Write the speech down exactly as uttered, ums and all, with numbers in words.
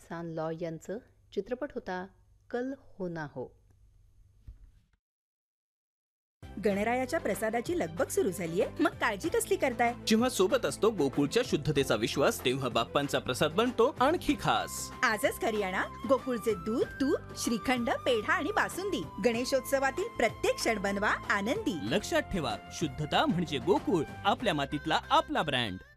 एहसान लॉ यांचं चित्रपट होता कल हो ना हो. गणरायाच्या प्रसादाची लगबग सुरू झालीये, मग काळजी कसली करताय? जेव्हा सोबत असतो गोकुळच्या शुद्धतेचा विश्वास, तेव्हा बाप्पांचा प्रसाद बनतो आणखी खास. आजच घरी आणा गोकुळचे दूध, तूप, श्रीखंड, पेढा आणि बासुंदी. गणेशोत्सवातील प्रत्येक क्षण बनवा आनंदी. लक्षात ठेवा, शुद्धता म्हणजे गोकुळ, आपल्या मातीतला आपला ब्रँड.